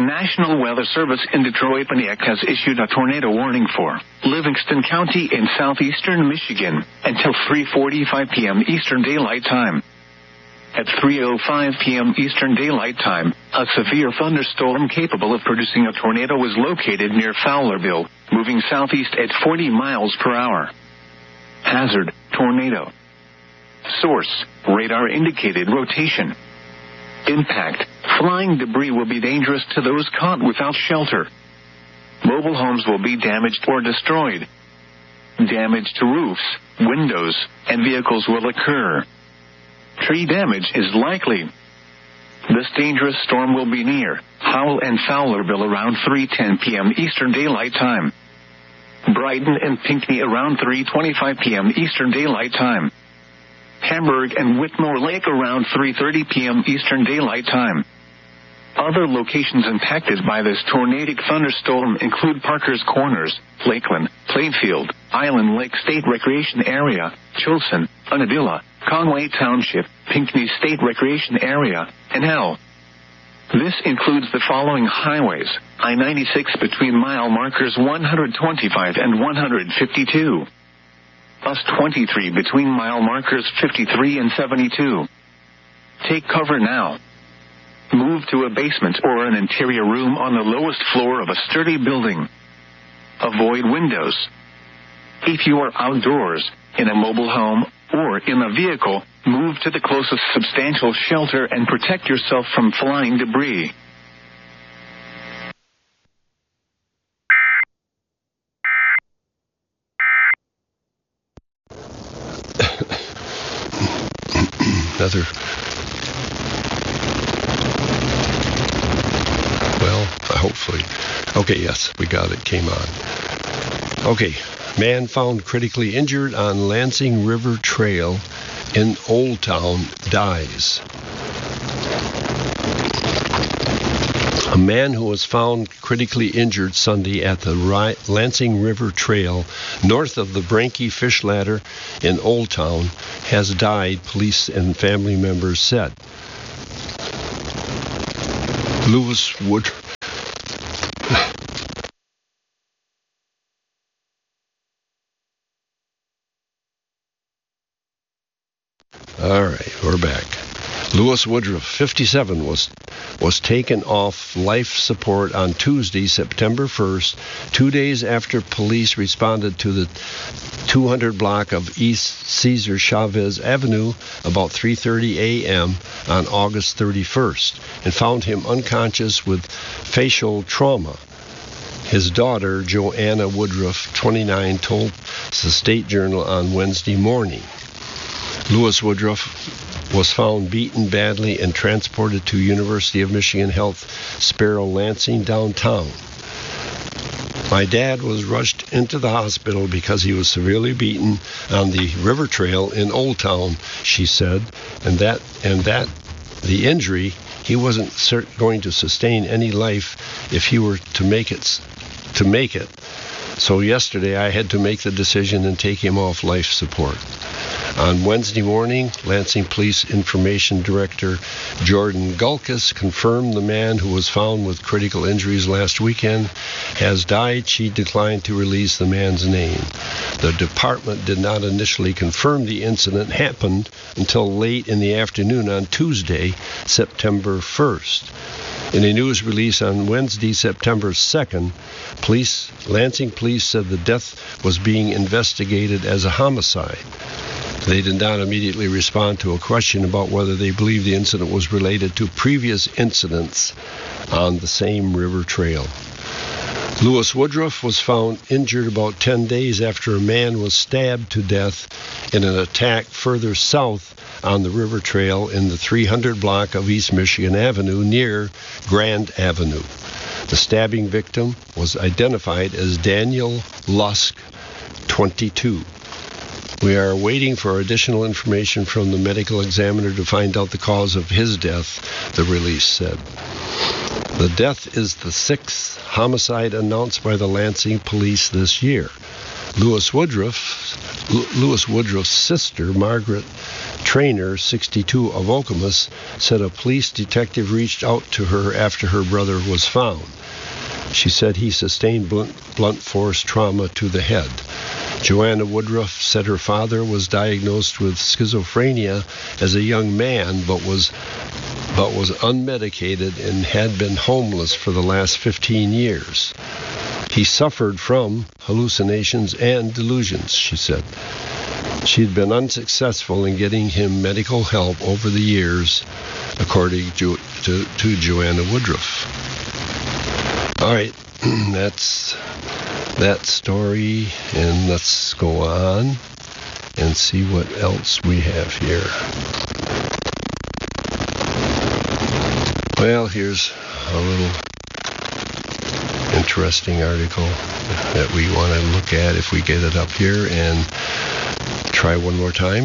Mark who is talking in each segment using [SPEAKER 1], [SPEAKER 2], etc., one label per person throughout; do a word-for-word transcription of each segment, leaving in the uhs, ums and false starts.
[SPEAKER 1] National Weather Service in Detroit Paniac has issued a tornado warning for Livingston County in southeastern Michigan until three forty-five p.m. Eastern Daylight Time. At three oh five p.m. Eastern Daylight Time, a severe thunderstorm capable of producing a tornado was located near Fowlerville, moving southeast at forty miles per hour. Hazard, tornado. Source, radar indicated rotation. Impact, flying debris will be dangerous to those caught without shelter. Mobile homes will be damaged or destroyed. Damage to roofs, windows, and vehicles will occur. Tree damage is likely. This dangerous storm will be near Howell and Fowlerville around three ten p.m. Eastern Daylight Time. Brighton and Pinckney around three twenty-five p.m. Eastern Daylight Time. Hamburg and Whitmore Lake around three thirty p.m. Eastern Daylight Time. Other locations impacted by this tornadic thunderstorm include Parker's Corners, Lakeland, Plainfield, Island Lake State Recreation Area, Chilson, Unadilla, Conway Township, Pinckney State Recreation Area, and Howell. This includes the following highways: I ninety-six between mile markers one twenty-five and one fifty-two. Bus twenty-three between mile markers fifty-three and seventy-two. Take cover now. Move to a basement or an interior room on the lowest floor of a sturdy building. Avoid windows. If you are outdoors, in a mobile home, or in a vehicle, move to the closest substantial shelter and protect yourself from flying debris.
[SPEAKER 2] Another. Well, hopefully. Okay, yes, we got it. Came on. Okay. Man found critically injured on Lansing River Trail in Old Town dies. A man who was found critically injured Sunday at the Lansing River Trail north of the Branky Fish Ladder in Old Town has died, police and family members said. Lewis Wood. All right, we're back. Lewis Woodruff, fifty-seven, was was taken off life support on Tuesday, September first, two days after police responded to the two hundred block of East Cesar Chavez Avenue about three thirty a.m. on August thirty-first and found him unconscious with facial trauma. His daughter, Joanna Woodruff, twenty-nine, told the State Journal on Wednesday morning. Lewis Woodruff was found beaten badly and transported to University of Michigan Health Sparrow Lansing downtown. My dad was rushed into the hospital because he was severely beaten on the river trail in Old Town, she said, and that and that the injury, he wasn't cert- going to sustain any life if he were to make it to make it. So yesterday I had to make the decision and take him off life support. On Wednesday morning, Lansing Police Information Director Jordan Gulkis confirmed the man who was found with critical injuries last weekend has died. She declined to release the man's name. The department did not initially confirm the incident happened until late in the afternoon on Tuesday, September first. In a news release on Wednesday, September second, police, Lansing police said the death was being investigated as a homicide. They did not immediately respond to a question about whether they believe the incident was related to previous incidents on the same river trail. Lewis Woodruff was found injured about ten days after a man was stabbed to death in an attack further south on the river trail in the three hundred block of East Michigan Avenue near Grand Avenue. The stabbing victim was identified as Daniel Lusk, twenty-two. We are waiting for additional information from the medical examiner to find out the cause of his death, the release said. The death is the sixth homicide announced by the Lansing police this year. Lewis Woodruff, Lewis Woodruff's sister, Margaret Trainer, sixty-two, of Okemos, said a police detective reached out to her after her brother was found. She said he sustained blunt, blunt force trauma to the head. Joanna Woodruff said her father was diagnosed with schizophrenia as a young man, but was but was unmedicated and had been homeless for the last fifteen years. He suffered from hallucinations and delusions, she said. She'd been unsuccessful in getting him medical help over the years, according to, to, to Joanna Woodruff. All right, that's that story, and let's go on and see what else we have here. Well, here's a little interesting article that we want to look at if we get it up here and try one more time.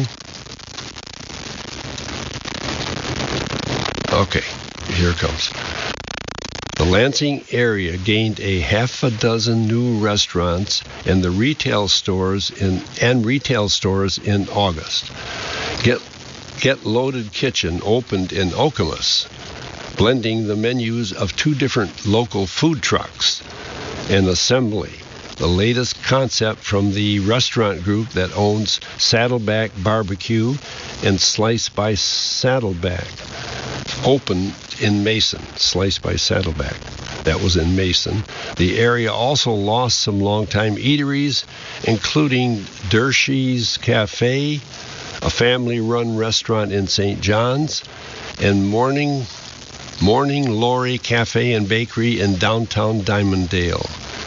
[SPEAKER 2] Okay, here it comes. The Lansing area gained a half a dozen new restaurants and the retail stores in and retail stores in August. Get Get Loaded Kitchen opened in Okemos, blending the menus of two different local food trucks. And Assembly, the latest concept from the restaurant group that owns Saddleback Barbecue and Slice by Saddleback, opened in Mason. Slice by Saddleback. That was in Mason. The area also lost some longtime eateries, including Dershey's Cafe, a family-run restaurant in Saint John's, and Morning Morning Glory Cafe and Bakery in downtown Dimondale.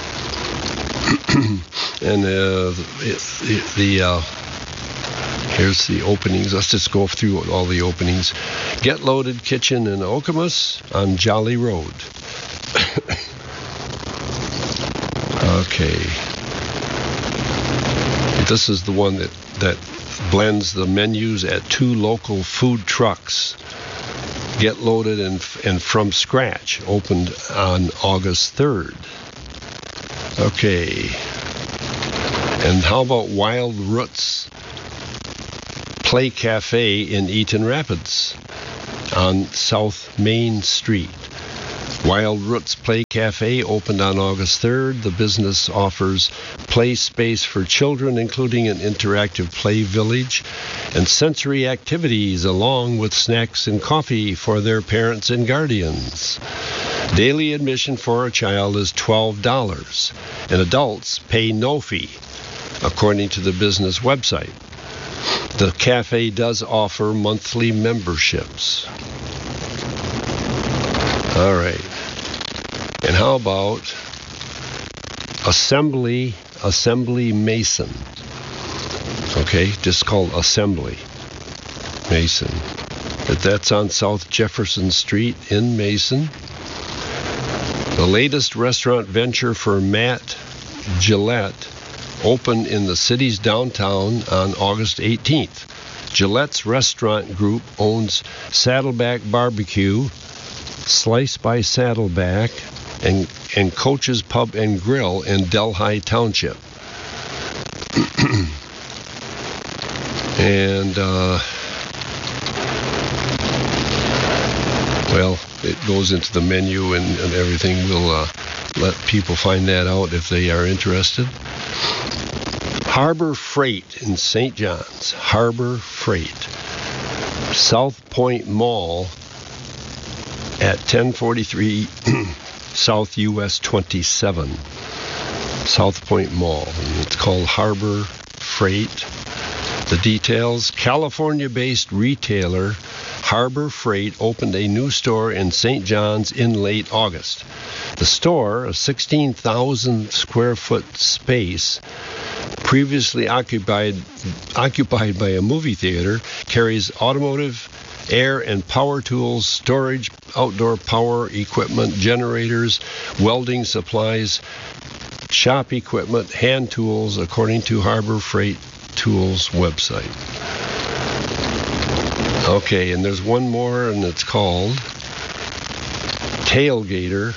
[SPEAKER 2] and uh, the, the uh, here's the openings. Let's just go through all the openings. Get Loaded Kitchen in Okemos on Jolly Road. Okay. This is the one that, that blends the menus at two local food trucks. Get Loaded and, and From Scratch opened on August third. Okay. And how about Wild Roots Play Cafe in Eaton Rapids on South Main Street? Wild Roots Play Cafe opened on August third. The business offers play space for children, including an interactive play village and sensory activities, along with snacks and coffee for their parents and guardians. Daily admission for a child is twelve dollars, and adults pay no fee, according to the business website. The cafe does offer monthly memberships. All right. And how about Assembly, Assembly Mason? Okay, just called Assembly Mason. That's on South Jefferson Street in Mason. The latest restaurant venture for Matt Gillette opened in the city's downtown on August eighteenth. Gillette's restaurant group owns Saddleback Barbecue, Slice by Saddleback, and, and Coach's Pub and Grill in Delhi Township. and, uh, well, it goes into the menu and, and everything. We'll uh, let people find that out if they are interested. Harbor Freight in Saint John's. Harbor Freight. South Point Mall at ten forty-three South U S twenty-seven. South Point Mall. And it's called Harbor Freight. The details: California-based retailer Harbor Freight opened a new store in Saint John's in late August. The store, a sixteen thousand square foot space, previously occupied occupied by a movie theater, carries automotive, air and power tools, storage, outdoor power equipment, generators, welding supplies, shop equipment, hand tools, according to Harbor Freight Tools website. Okay, and there's one more, and it's called Tailgater.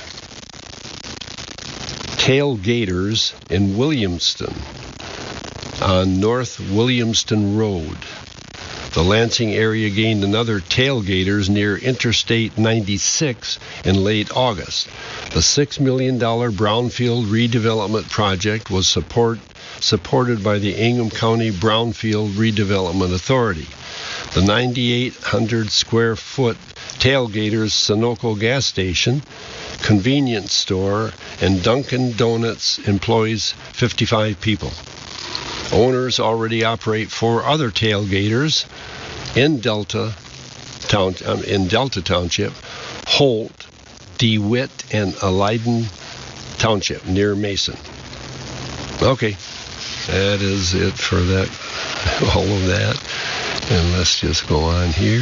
[SPEAKER 2] Tailgaters in Williamston on North Williamston Road. The Lansing area gained another tailgaters near Interstate ninety-six in late August. The six million dollars Brownfield redevelopment project was support, supported by the Ingham County Brownfield Redevelopment Authority. The nine thousand eight hundred square foot tailgaters Sunoco gas station, convenience store, and Dunkin' Donuts employs fifty-five people. Owners already operate four other tailgaters in Delta Town, um, in Delta Township, Holt, DeWitt, and Aliden Township near Mason. Okay, that is it for that. All of that, and let's just go on here.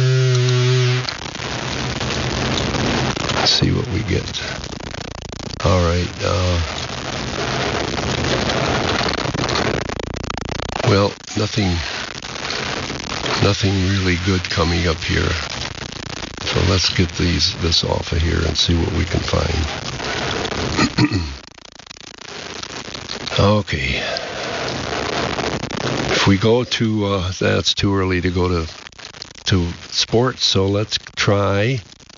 [SPEAKER 2] Let's see what we get. All right. Uh, Well, nothing, nothing really good coming up here. So let's get these this off of here and see what we can find. Okay. If we go to, uh, that's too early to go to to sports. So let's try.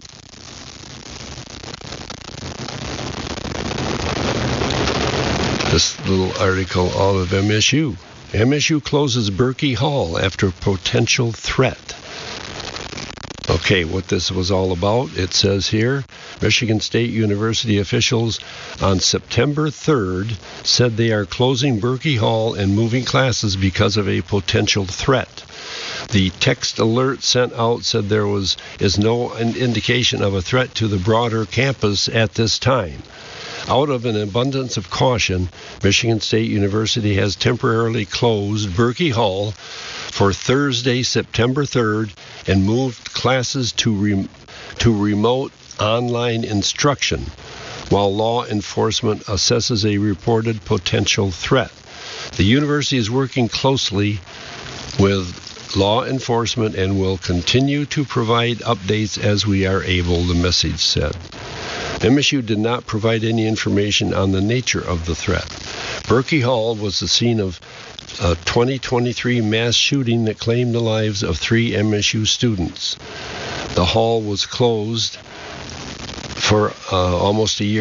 [SPEAKER 2] This little article out of M S U. M S U closes Berkey Hall after potential threat. Okay, what this was all about, it says here, Michigan State University officials on September third said they are closing Berkey Hall and moving classes because of a potential threat. The text alert sent out said there was is no indication of a threat to the broader campus at this time. Out of an abundance of caution, Michigan State University has temporarily closed Berkey Hall for Thursday, September third, and moved classes to re- to remote online instruction, while law enforcement assesses a reported potential threat. The university is working closely with law enforcement and will continue to provide updates as we are able, the message said. M S U did not provide any information on the nature of the threat. Berkey Hall was the scene of a twenty twenty-three mass shooting that claimed the lives of three M S U students. The hall was closed for uh, almost a year.